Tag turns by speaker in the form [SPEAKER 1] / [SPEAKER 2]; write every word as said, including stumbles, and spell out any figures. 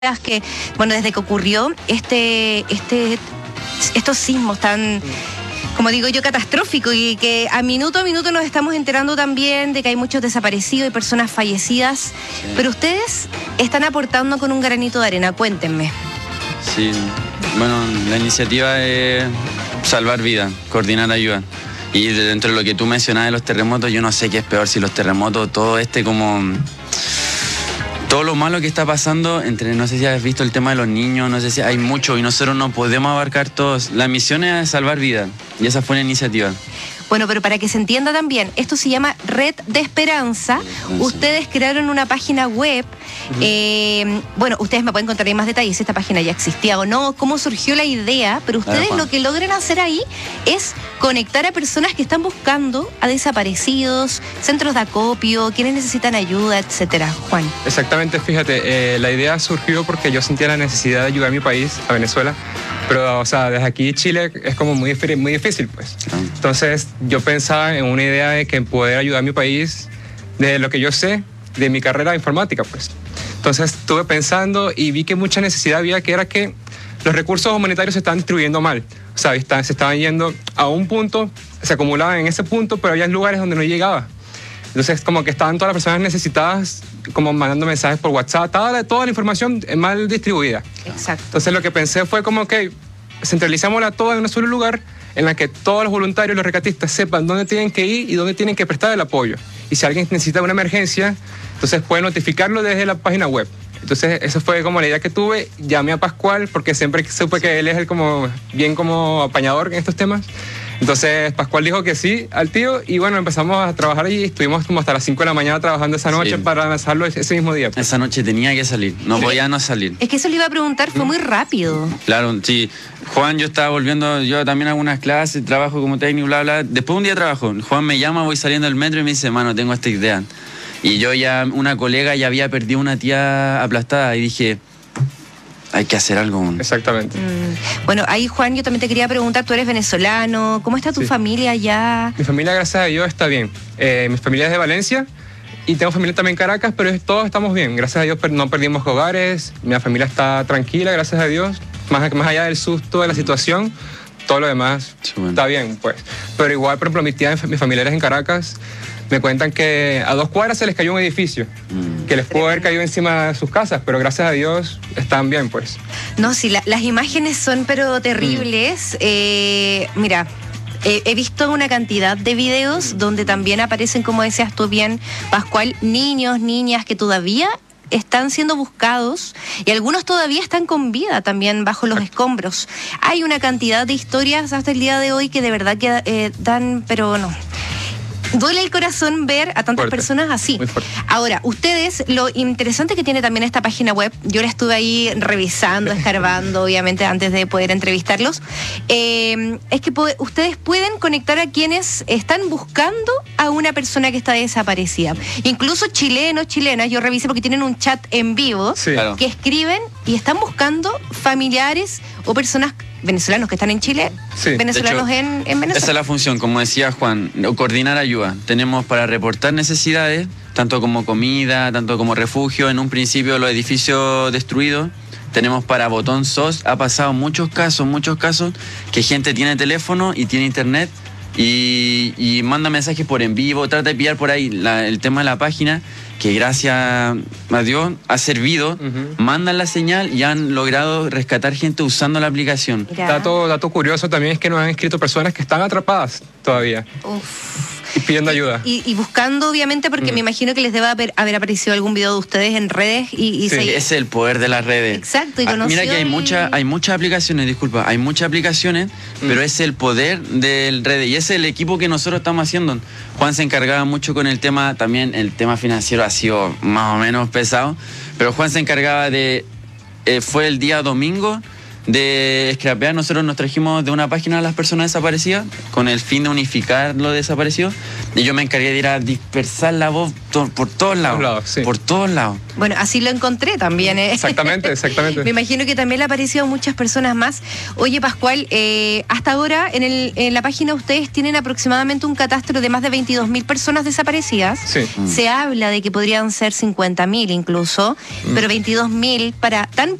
[SPEAKER 1] que, bueno, desde que ocurrió este, este, estos sismos tan, como digo yo, catastróficos, y que a minuto a minuto nos estamos enterando también de que hay muchos desaparecidos y personas fallecidas, sí. Pero ustedes están aportando con un granito de arena, cuéntenme.
[SPEAKER 2] Sí, bueno, la iniciativa es salvar vidas, coordinar ayuda. Y dentro de lo que tú mencionabas de los terremotos, yo no sé qué es peor, si los terremotos, todo este como... Todo lo malo que está pasando, entre, no sé si has visto el tema de los niños, no sé si hay mucho y nosotros no podemos abarcar todos. La misión es salvar vidas y esa fue la iniciativa.
[SPEAKER 1] Bueno, pero para que se entienda también, esto se llama Red de Esperanza. Sí. Ustedes crearon una página web. Uh-huh. eh, bueno, ustedes me pueden contar ahí más detalles si esta página ya existía o no, cómo surgió la idea, pero ustedes lo que logran hacer ahí es conectar a personas que están buscando a desaparecidos, centros de acopio, quienes necesitan ayuda, etcétera. Juan.
[SPEAKER 3] Exactamente, fíjate, eh, la idea surgió porque yo sentía la necesidad de ayudar a mi país, a Venezuela, pero, o sea, desde aquí Chile es como muy, muy difícil, pues. Entonces, yo pensaba en una idea de que poder ayudar a mi país de lo que yo sé de mi carrera de informática, pues. Entonces, estuve pensando y vi que mucha necesidad había, que era que los recursos humanitarios se estaban distribuyendo mal. O sea, está, se estaban yendo a un punto, se acumulaban en ese punto, pero había lugares donde no llegaba. Entonces, como que estaban todas las personas necesitadas, como mandando mensajes por WhatsApp, toda, toda la información mal distribuida.
[SPEAKER 1] Exacto.
[SPEAKER 3] Entonces, lo que pensé fue como que centralicémosla toda en un solo lugar, en la que todos los voluntarios, los rescatistas, sepan dónde tienen que ir y dónde tienen que prestar el apoyo. Y si alguien necesita una emergencia, entonces pueden notificarlo desde la página web. Entonces, eso fue como la idea que tuve. Llamé a Pascual, porque siempre supe que él es el como, bien como apañador en estos temas. Entonces, Pascual dijo que sí al tío, y bueno, empezamos a trabajar y estuvimos como hasta las cinco de la mañana trabajando esa noche, sí, para lanzarlo ese mismo día.
[SPEAKER 2] Esa noche tenía que salir, no sí. podía no salir.
[SPEAKER 1] Es que eso le iba a preguntar, fue muy rápido.
[SPEAKER 2] Claro, sí. Juan, yo estaba volviendo, yo también hago unas clases, trabajo como técnico, bla, bla. Después de un día de trabajo, Juan me llama, voy saliendo del metro y me dice, mano, tengo esta idea. Y yo ya, una colega ya había perdido una tía aplastada y dije... Hay que hacer algo.
[SPEAKER 3] Exactamente.
[SPEAKER 1] Mm. Bueno, ahí, Juan, yo también te quería preguntar, tú eres venezolano, ¿cómo está tu sí. familia allá?
[SPEAKER 3] Mi familia, gracias a Dios, está bien. Eh, mi familia es de Valencia y tengo familia también en Caracas, pero todos estamos bien. Gracias a Dios no perdimos hogares, mi familia está tranquila, gracias a Dios. Más, más allá del susto de la situación, todo lo demás sí, bueno. está bien, pues. Pero igual, por ejemplo, mis tías, mis familiares en Caracas, me cuentan que a dos cuadras se les cayó un edificio, mm. que les pudo haber caído encima de sus casas, pero gracias a Dios están bien, pues.
[SPEAKER 1] No, sí, la, las imágenes son pero terribles. Mm. Eh, mira, eh, he visto una cantidad de videos mm. donde también aparecen, como decías tú bien, Pascual, niños, niñas que todavía están siendo buscados y algunos todavía están con vida también bajo los escombros. Hay una cantidad de historias hasta el día de hoy que de verdad que eh, dan, pero no... Duele el corazón ver a tantas fuerte, personas así. Ahora, ustedes, lo interesante que tiene también esta página web, yo la estuve ahí revisando, escarbando, obviamente, antes de poder entrevistarlos, eh, es que po- ustedes pueden conectar a quienes están buscando a una persona que está desaparecida. Incluso chilenos, chilenas, yo revisé porque tienen un chat en vivo, sí. claro. que escriben y están buscando familiares o personas venezolanos que están en Chile, sí. venezolanos hecho, en, en Venezuela.
[SPEAKER 2] Esa es la función, como decía Juan, coordinar ayuda. Tenemos para reportar necesidades, tanto como comida, tanto como refugio. En un principio los edificios destruidos. Tenemos para botón S O S. Ha pasado muchos casos, muchos casos, que gente tiene teléfono y tiene internet y, y manda mensajes por en vivo, trata de pillar por ahí la, el tema de la página, que gracias a Dios ha servido, uh-huh. mandan la señal y han logrado rescatar gente usando la aplicación.
[SPEAKER 3] Dato, dato curioso también es que nos han escrito personas que están atrapadas todavía.
[SPEAKER 1] Uf.
[SPEAKER 3] Y pidiendo ayuda.
[SPEAKER 1] Y, y buscando, obviamente, porque mm. me imagino que les debe haber, haber aparecido algún video de ustedes en redes. y, y
[SPEAKER 2] sí,
[SPEAKER 1] se...
[SPEAKER 2] Ese es el poder de las redes.
[SPEAKER 1] Exacto, y
[SPEAKER 2] ah, Mira que hay,
[SPEAKER 1] y...
[SPEAKER 2] mucha, hay muchas aplicaciones, disculpa, hay muchas aplicaciones, mm. pero es el poder del redes y ese es el equipo que nosotros estamos haciendo. Juan se encargaba mucho con el tema, también el tema financiero ha sido más o menos pesado, pero Juan se encargaba de, eh, fue el día domingo, de scrapear. Nosotros nos trajimos de una página a las personas desaparecidas con el fin de unificar lo desaparecido Y yo me encargué de ir a dispersar la voz to- por todos lados.
[SPEAKER 3] Todos lados, sí.
[SPEAKER 2] Por todos lados.
[SPEAKER 1] Bueno, así lo encontré también. ¿eh?
[SPEAKER 3] Exactamente, exactamente.
[SPEAKER 1] Me imagino que también le ha parecido a muchas personas más. Oye, Pascual, eh, hasta ahora en, el, en la página ustedes tienen aproximadamente un catastro de más de veintidós mil personas desaparecidas.
[SPEAKER 3] Sí.
[SPEAKER 1] Se habla de que podrían ser cincuenta mil incluso,
[SPEAKER 3] Mm.
[SPEAKER 1] pero veintidós mil para tan